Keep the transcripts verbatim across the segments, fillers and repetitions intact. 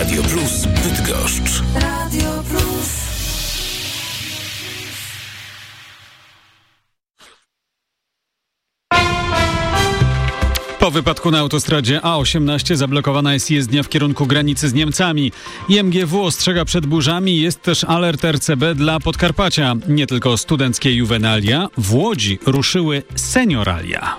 Radio Plus Bydgoszcz. Radio Plus. Po wypadku na autostradzie A osiemnaście zablokowana jest jezdnia w kierunku granicy z Niemcami. I M G W ostrzega przed burzami, jest też alert R C B dla Podkarpacia. Nie tylko studenckie juwenalia, w Łodzi ruszyły senioralia.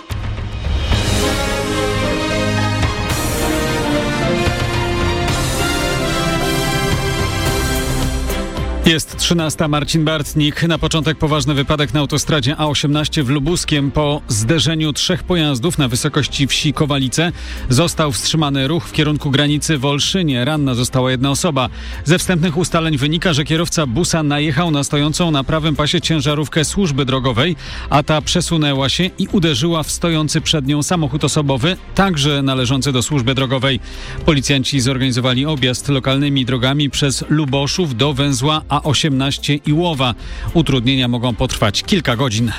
Jest trzynasta, Marcin Bartnik. Na początek poważny wypadek na autostradzie A osiemnaście w Lubuskiem. Po zderzeniu trzech pojazdów na wysokości wsi Kowalice został wstrzymany ruch w kierunku granicy w Olszynie. Ranna została jedna osoba. Ze wstępnych ustaleń wynika, że kierowca busa najechał na stojącą na prawym pasie ciężarówkę służby drogowej, a ta przesunęła się i uderzyła w stojący przed nią samochód osobowy, także należący do służby drogowej. Policjanci zorganizowali objazd lokalnymi drogami przez Luboszów do węzła A osiemnaście i Łowa. Utrudnienia mogą potrwać kilka godzin.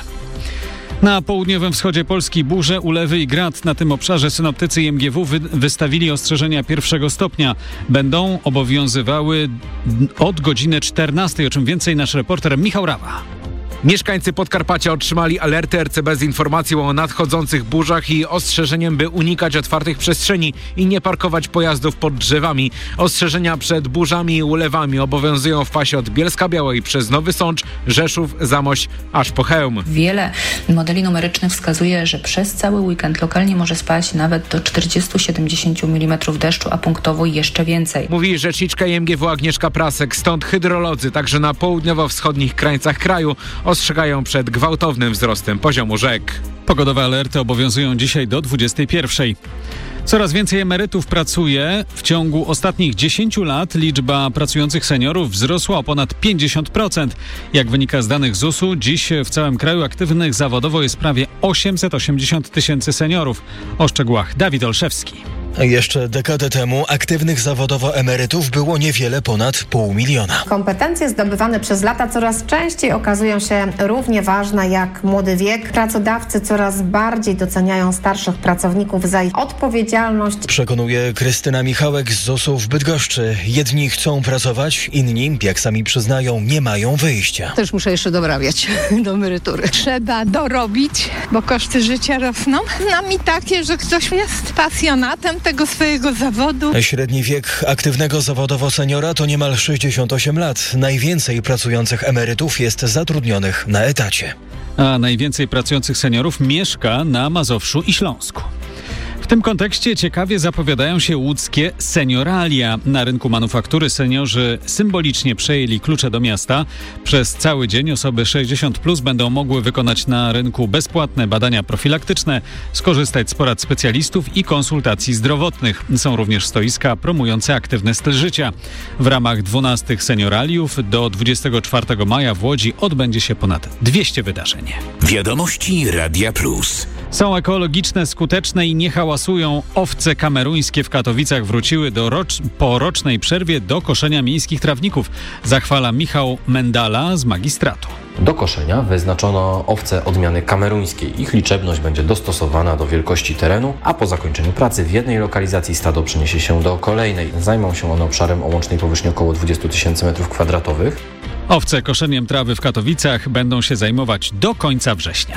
Na południowym wschodzie Polski burze, ulewy i grad. Na tym obszarze synoptycy i M G W wy- wystawili ostrzeżenia pierwszego stopnia. Będą obowiązywały od godziny czternastej. O czym więcej nasz reporter Michał Rawa. Mieszkańcy Podkarpacia otrzymali alerty R C B z informacją o nadchodzących burzach i ostrzeżeniem, by unikać otwartych przestrzeni i nie parkować pojazdów pod drzewami. Ostrzeżenia przed burzami i ulewami obowiązują w pasie od Bielska-Białej przez Nowy Sącz, Rzeszów, Zamość aż po Chełm. Wiele modeli numerycznych wskazuje, że przez cały weekend lokalnie może spaść nawet do czterdzieści do siedemdziesięciu milimetrów deszczu, a punktowo jeszcze więcej. Mówi rzeczniczka M G W Agnieszka Prasek. Stąd hydrolodzy także na południowo-wschodnich krańcach kraju ostrzegają przed gwałtownym wzrostem poziomu rzek. Pogodowe alerty obowiązują dzisiaj do dwudziestej pierwszej. Coraz więcej emerytów pracuje. W ciągu ostatnich dziesięciu lat liczba pracujących seniorów wzrosła o ponad pięćdziesiąt procent. Jak wynika z danych Z U S u, dziś w całym kraju aktywnych zawodowo jest prawie osiemset osiemdziesiąt tysięcy seniorów. O szczegółach Dawid Olszewski. Jeszcze dekadę temu aktywnych zawodowo emerytów było niewiele ponad pół miliona. Kompetencje zdobywane przez lata coraz częściej okazują się równie ważne jak młody wiek. Pracodawcy coraz bardziej doceniają starszych pracowników za ich odpowiedzialność. Przekonuje Krystyna Michałek z Z U S u w Bydgoszczy. Jedni chcą pracować, inni, jak sami przyznają, nie mają wyjścia. Też muszę jeszcze dorabiać do emerytury. Trzeba dorobić, bo koszty życia rosną. No mi takie, że ktoś jest pasjonatem tego swojego zawodu. Średni wiek aktywnego zawodowo seniora to niemal sześćdziesiąt osiem lat. Najwięcej pracujących emerytów jest zatrudnionych na etacie. A najwięcej pracujących seniorów mieszka na Mazowszu i Śląsku. W tym kontekście ciekawie zapowiadają się łódzkie senioralia. Na rynku manufaktury seniorzy symbolicznie przejęli klucze do miasta. Przez cały dzień osoby sześćdziesiąt plus będą mogły wykonać na rynku bezpłatne badania profilaktyczne, skorzystać z porad specjalistów i konsultacji zdrowotnych. Są również stoiska promujące aktywny styl życia. W ramach dwunastych senioraliów do dwudziestego czwartego maja w Łodzi odbędzie się ponad dwieście wydarzeń. Wiadomości Radia Plus. Są ekologiczne, skuteczne i nie hałasują. Owce kameruńskie w Katowicach wróciły do rocz... po rocznej przerwie do koszenia miejskich trawników. Zachwala Michał Mendala z magistratu. Do koszenia wyznaczono owce odmiany kameruńskiej. Ich liczebność będzie dostosowana do wielkości terenu, a po zakończeniu pracy w jednej lokalizacji stado przeniesie się do kolejnej. Zajmą się one obszarem o łącznej powierzchni około dwadzieścia tysięcy metrów kwadratowych. Owce koszeniem trawy w Katowicach będą się zajmować do końca września.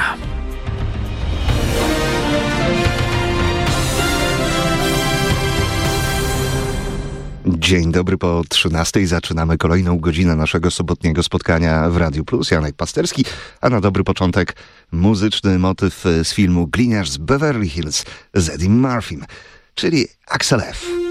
Dzień dobry, po trzynastej zaczynamy kolejną godzinę naszego sobotniego spotkania w Radiu Plus. Janek Pasterski, a na dobry początek muzyczny motyw z filmu Gliniarz z Beverly Hills z Eddie Murphym, czyli Axel F.